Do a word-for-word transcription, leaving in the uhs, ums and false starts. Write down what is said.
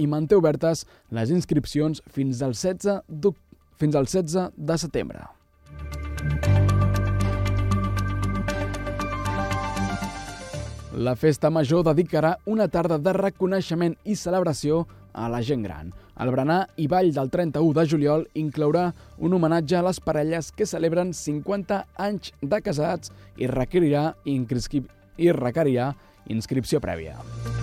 i manté obertes les inscripcions fins al setze fins al setze de setembre. La Festa Major dedicarà una tarda de reconeixement i celebració a la gent gran. El berenar i ball del trenta-u de juliol inclourà un homenatge a les parelles que celebren cinquanta anys de casats i requerirà, inscri- i requerirà inscripció prèvia.